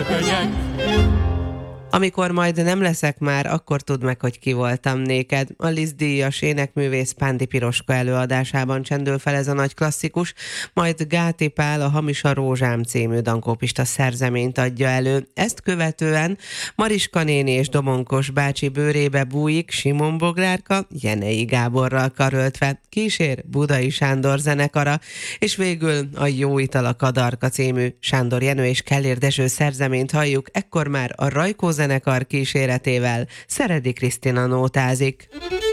szökönnyek. Amikor majd nem leszek már, akkor tudd meg, hogy ki voltam néked. A Liszt díjas énekművész Pándi Piroska előadásában csendül fel ez a nagy klasszikus, majd Gáti Pál a Hamis a rózsám című dankópista szerzeményt adja elő. Ezt követően Mariska néni és Domonkos bácsi bőrébe bújik Simon Boglárka, Jenei Gáborral karöltve, kísér Budai Sándor zenekara, és végül a Jó ital a kadarka című Sándor Jenő és Kellér Dezső szerzeményt halljuk, ekkor már a Rajkó zenekar kíséretével Szeredi Krisztina nótázik.